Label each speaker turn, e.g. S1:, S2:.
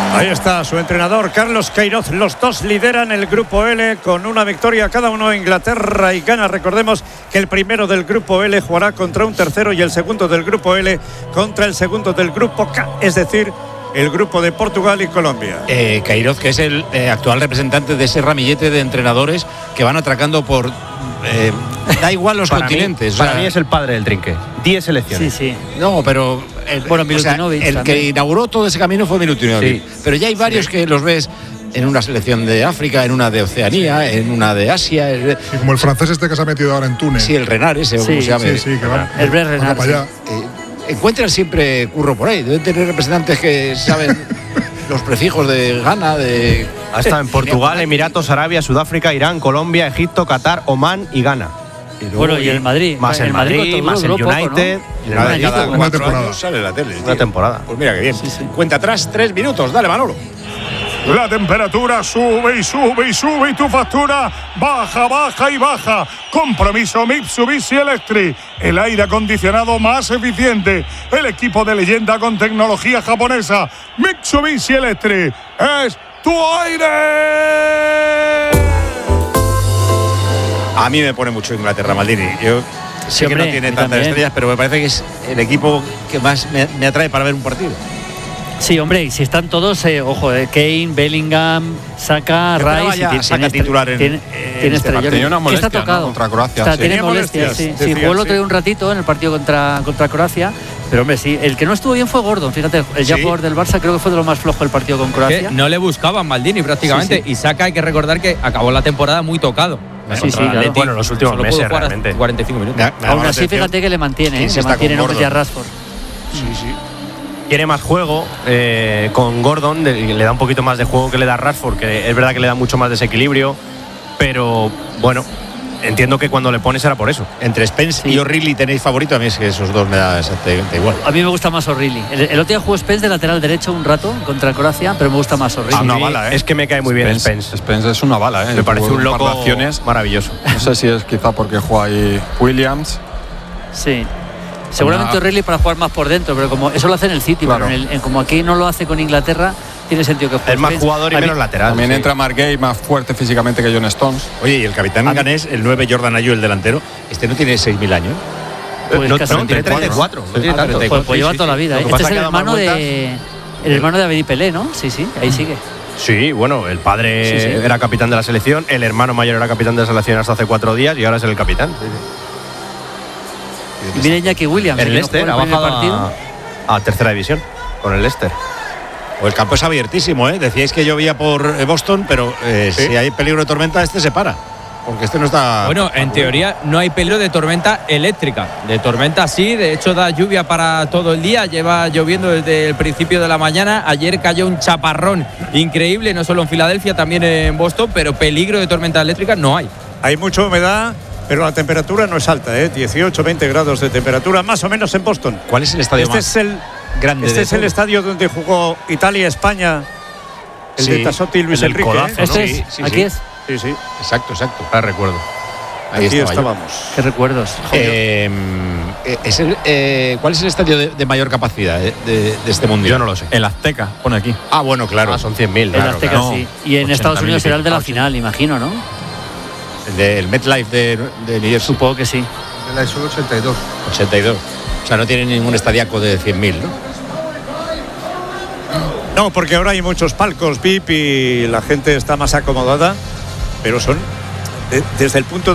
S1: Ahí está su entrenador, Carlos Queiroz. Los dos lideran el grupo L con una victoria cada uno. Inglaterra y Ghana. Recordemos que el primero del grupo L jugará contra un tercero y el segundo del grupo L contra el segundo del grupo K, es decir, el grupo de Portugal y Colombia.
S2: Queiroz, que es el actual representante de ese ramillete de entrenadores que van atracando por... da igual los continentes.
S3: Para mí es el padre del trinque. 10 selecciones.
S4: Sí.
S2: No, pero...
S4: Milutinovic
S2: el que inauguró todo ese camino fue Milutinovic. Sí. Pero ya hay varios que los ves en una selección de África, en una de Oceanía, en una de Asia.
S5: Y como el francés este que se ha metido ahora en Túnez.
S2: Sí, el Renard ese, ¿cómo se llama?
S5: Sí, que va.
S4: El Brest Renard.
S2: Encuentran siempre curro por ahí. Deben tener representantes que saben los prefijos de Ghana, de...
S3: Ha estado en Portugal, Emiratos, Arabia, Sudáfrica, Irán, Colombia, Egipto, Qatar, Omán y Ghana.
S4: Y el Madrid.
S3: Más el Madrid, más el United.
S5: Una temporada.
S2: Sale la tele.
S3: Una temporada.
S2: Pues mira qué bien. Sí. Cuenta atrás 3 minutos. Dale, Manolo.
S6: La temperatura sube y sube y sube y tu factura baja, baja y baja. Compromiso Mitsubishi Electric. El aire acondicionado más eficiente. El equipo de leyenda con tecnología japonesa. Mitsubishi Electric. ¡Es tu aire!
S2: A mí me pone mucho Inglaterra, Maldini. Yo sé que no tiene tantas estrellas, pero me parece que es el equipo que más me atrae para ver un partido.
S4: Sí, hombre, y si están todos, ojo, Kane, Bellingham, Saka, Rice.
S2: Saca titular
S4: tiene estrellas.
S7: Tenía una molestia,
S4: está tocado,
S7: ¿no? Contra Croacia.
S4: Tiene molestias, sí. Jugó el otro día un ratito en el partido contra Croacia. Pero hombre, sí, el que no estuvo bien fue Gordon, fíjate, el ya jugador del Barça creo que fue de lo más flojo el partido con Croacia.
S8: No le buscaban Maldini prácticamente, y Saka, hay que recordar que acabó la temporada muy tocado.
S4: Claro.
S3: Bueno, los últimos meses realmente.
S8: 45 minutos.
S4: Aún así, fíjate que le mantiene, le mantiene, no mete a Rashford.
S3: Sí. Tiene más juego con Gordon, le da un poquito más de juego que le da Rashford, que es verdad que le da mucho más desequilibrio, pero bueno, entiendo que cuando le pones era por eso.
S2: Entre Spence y O'Reilly tenéis favorito. A mí es que esos dos me da exactamente igual.
S4: A mí me gusta más O'Reilly. El otro día jugó Spence de lateral derecho un rato contra Croacia, pero me gusta más O'Reilly.
S3: Una bala, es que me cae muy bien Spence.
S7: Spence es una bala,
S3: Me parece un loco maravilloso.
S7: No sé si es quizá porque juega ahí Williams.
S4: Sí. Seguramente O'Reilly para jugar más por dentro, pero como eso lo hace en el City, claro. Pero como aquí no lo hace con Inglaterra, tiene sentido que juegue.
S3: Es más jugador y menos lateral.
S7: También entra Mark Gay, más fuerte físicamente que John Stones.
S2: Oye, y el capitán ganés, el 9 Jordan Ayew, el delantero, no tiene 6.000 años.
S4: Pues
S3: tiene 34.
S4: Pues lleva toda la vida. Este es el hermano de Abedi Pelé, ¿no? Sí, ahí sigue.
S3: Sí, bueno, el padre era capitán de la selección, el hermano mayor era capitán de la selección hasta hace 4 días y ahora es el capitán.
S4: Y viene Iñaki Williams.
S3: El Leicester ha bajado a tercera división con el Leicester.
S2: O el campo es abiertísimo, ¿eh? Decíais que llovía por Boston, pero si hay peligro de tormenta, se para. Porque no está...
S8: Bueno, en teoría no hay peligro de tormenta eléctrica. De tormenta sí, de hecho da lluvia para todo el día. Lleva lloviendo desde el principio de la mañana. Ayer cayó un chaparrón increíble, no solo en Filadelfia, también en Boston, pero peligro de tormenta eléctrica no hay.
S1: Hay mucha humedad, pero la temperatura no es alta, 18, 20 grados de temperatura, más o menos en Boston.
S2: ¿Cuál es el estadio más grande?
S1: Este es el estadio donde jugó Italia-España, el de Tassotti y Luis Enrique.
S3: Codazo, ¿no?
S4: Aquí es.
S1: Sí.
S2: Exacto.
S3: Recuerdo.
S2: Ahí
S1: aquí estábamos.
S4: Qué recuerdos.
S2: ¿Cuál es el estadio de mayor capacidad de este mundial?
S3: Yo no lo sé.
S7: El Azteca, pone aquí.
S2: Ah, bueno, claro.
S3: Son 100.000.
S4: El Azteca, sí. Y en Estados Unidos será el de la final, imagino, ¿no?
S2: El MetLife de New Jersey.
S4: Supongo que sí.
S5: El ISO 82.
S2: 82. O sea, no tiene ningún estadiaco de 100.000, ¿no?
S1: No, porque ahora hay muchos palcos VIP y la gente está más acomodada, pero son desde el punto de